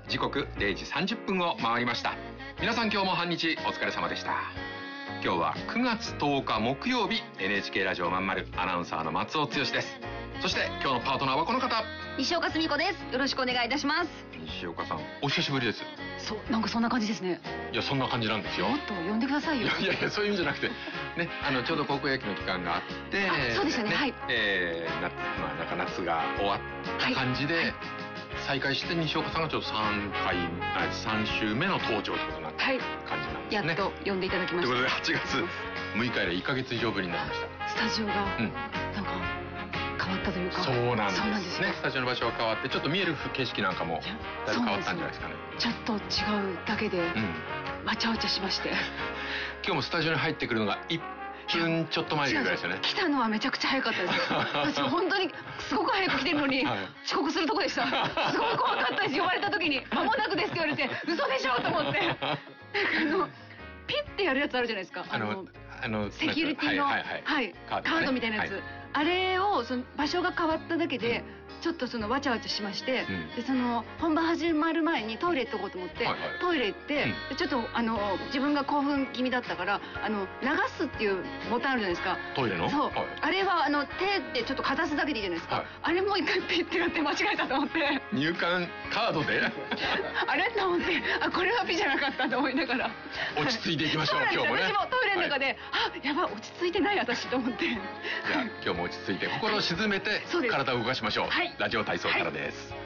時刻0時30分を回りました。皆さん今日も半日お疲れ様でした。今日は9月10日木曜日、 NHK ラジオまんまるアナウンサーの松尾剛です。そして今日のパートナーはこの方、 西岡澄子です。よろしくお願いいたします。 西岡さん、お久しぶりです。 なんかそんな感じですね。 いや、そんな感じなんですよ。 もっと呼んでくださいよ。 いやいや、そういう意味じゃなくてね、ちょうど高校野球の期間があって、 そうでしたね、はい。 なんか夏が終わった感じで、再開して西岡さんがちょっと3週目の登場ということになった感じなんですね。 やっと呼んでいただきました。 ということで8月6日以来1ヶ月以上ぶりになりました。 スタジオがなんか変わったというか。 そうなんですね。スタジオの場所が変わって、ちょっと見える景色なんかもだいぶ変わったんじゃないですかね。 ちょっと違うだけでわちゃわちゃしまして、 今日もスタジオに入ってくるのが1分ちょっと前ぐらいですよね。 来たのはめちゃくちゃ早かったです。私本当にすごく早く来てるのに遅刻するとこでした。すごい怖かったです。呼ばれた時に間もなくですって言われて、嘘でしょと思って、ピッてやるやつあるじゃないですか。セキュリティのカードみたいなやつ、あれをその場所が変わっただけでちょっとわちゃわちゃしまして、で本番始まる前にトイレ行っとこうと思ってトイレ行って、ちょっと自分が興奮気味だったから流すっていうボタンあるじゃないですか、 トイレの。 そう、あれは手でちょっとかざすだけでいいじゃないですか。あれもう一回ピッてやって間違えたと思って、 入館カードであれと思って、これはピじゃなかったと思いながら落ち着いていきましょう。今日もね、 私もトイレの中でやばい、落ち着いてない私と思って、 じゃあ今日も落ち着いて心を沈めて体を動かしましょう。ラジオ体操からです。